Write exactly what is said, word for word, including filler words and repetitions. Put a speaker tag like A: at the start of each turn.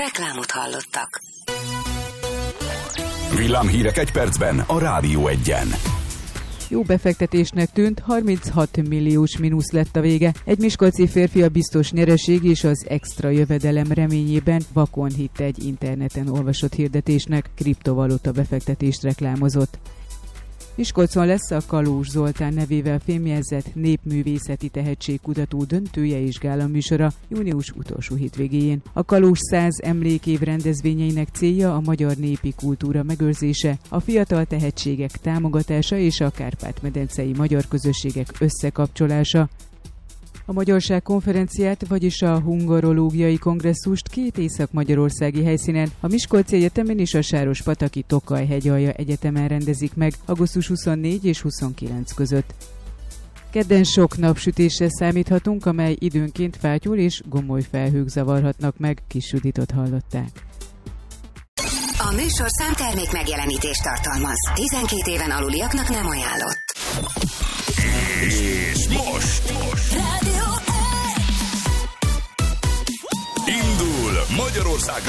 A: Reklámot hallottak.
B: Villámhírek egy percben a Rádió Egyen.
C: Jó befektetésnek tűnt, harminchat milliós mínusz lett a vége. Egy miskolci férfi a biztos nyereség és az extra jövedelem reményében vakon hitt egy interneten olvasott hirdetésnek, kriptovaluta befektetést reklámozott. Miskolcon lesz a Kalós Zoltán nevével fémjelzett népművészeti tehetségkutató döntője és gálaműsora június utolsó hétvégéjén. A Kalós száz emlékév rendezvényeinek célja a magyar népi kultúra megőrzése, a fiatal tehetségek támogatása és a kárpát-medencei magyar közösségek összekapcsolása. A Magyarság konferenciát, vagyis a hungarológiai kongresszust két észak-magyarországi helyszínen, a Miskolci Egyetemen és a Sárospataki Tokaj Hegyalja Egyetemen rendezik meg augusztus huszonnégy és huszonkilenc között. Kedden sok napsütésre számíthatunk, amely időnként fátyol és gomoly felhők zavarhatnak meg, Kis Juditot hallották.
A: A műsor számtermék megjelenítést tartalmaz. tizenkét éven aluliaknak nem ajánlott.
B: És most, most.
A: Rádió
B: indul Magyarország